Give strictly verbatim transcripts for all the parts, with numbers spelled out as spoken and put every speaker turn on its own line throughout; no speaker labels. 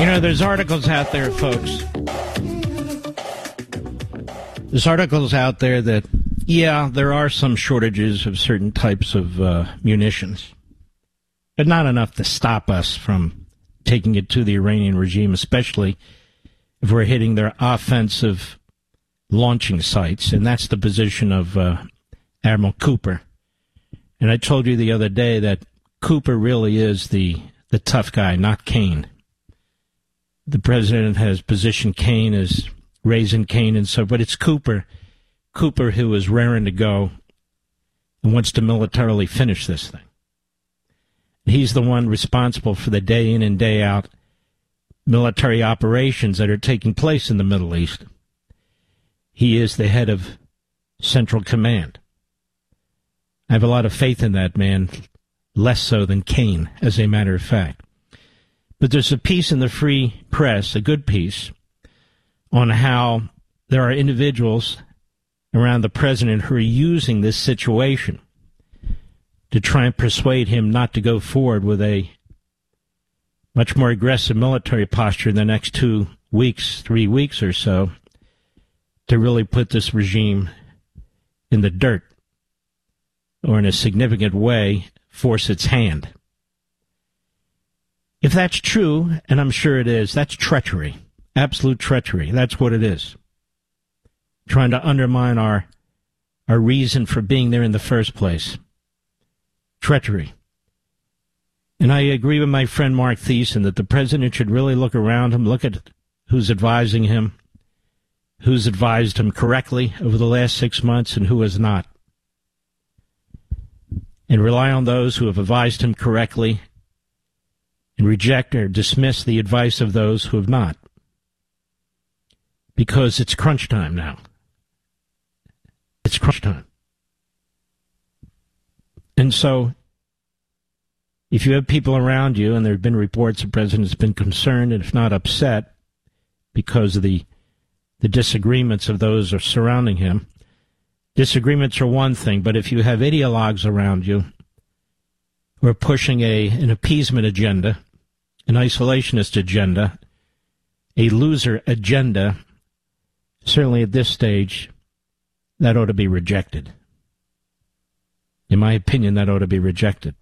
You know, there's articles out there, folks. There's articles out there that, yeah, there are some shortages of certain types of uh, munitions, but not enough to stop us from taking it to the Iranian regime, especially if we're hitting their offensive launching sites. And that's the position of uh, Admiral Cooper. And I told you the other day that Cooper really is the, the tough guy, not Kane. The president has positioned Kane as raising Kane and so, but it's Cooper, Cooper who is raring to go and wants to militarily finish this thing. He's the one responsible for the day in and day out military operations that are taking place in the Middle East. He is the head of Central Command. I have a lot of faith in that man, less so than Kane, as a matter of fact. But there's a piece in the Free Press, a good piece, on how there are individuals around the president who are using this situation to try and persuade him not to go forward with a much more aggressive military posture in the next two weeks, three weeks or so, to really put this regime in the dirt, or in a significant way, force its hand. If that's true, and I'm sure it is, that's treachery. Absolute treachery. That's what it is. Trying to undermine our our reason for being there in the first place. Treachery. And I agree with my friend Mark Thiessen that the president should really look around him, look at who's advising him, who's advised him correctly over the last six months and who has not. And rely on those who have advised him correctly and reject or dismiss the advice of those who have not. Because it's crunch time now. It's crunch time. And so, if you have people around you, and there have been reports the president has been concerned, and if not upset, because of the the disagreements of those who are surrounding him, disagreements are one thing, but if you have ideologues around you who are pushing a an appeasement agenda, an isolationist agenda, a loser agenda, certainly at this stage, that ought to be rejected. In my opinion, that ought to be rejected.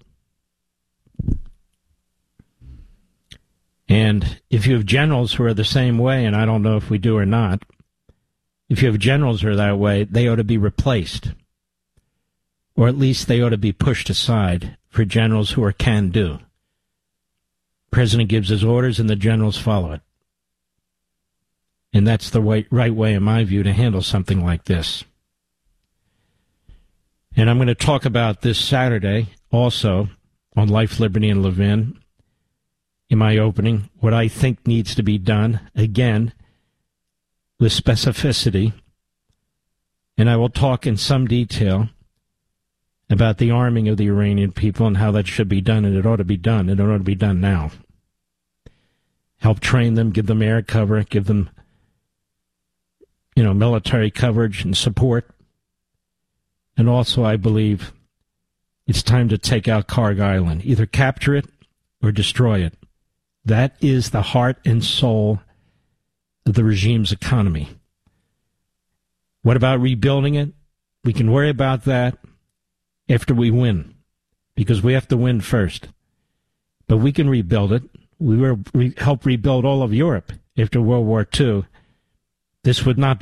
And if you have generals who are the same way, and I don't know if we do or not, if you have generals who are that way, they ought to be replaced. Or at least they ought to be pushed aside for generals who are can-do. President gives his orders and the generals follow it. And that's the way, right way, in my view, to handle something like this. And I'm going to talk about this Saturday also on Life, Liberty, and Levin in my opening, what I think needs to be done, again, with specificity. And I will talk in some detail about the arming of the Iranian people and how that should be done, and it ought to be done. It ought to be done now. Help train them, give them air cover, give them, you know, military coverage and support. And also, I believe it's time to take out Karg Island. Either capture it or destroy it. That is the heart and soul of the regime's economy. What about rebuilding it? We can worry about that after we win, because we have to win first. But we can rebuild it. We will re- help rebuild all of Europe after World War Two. This would not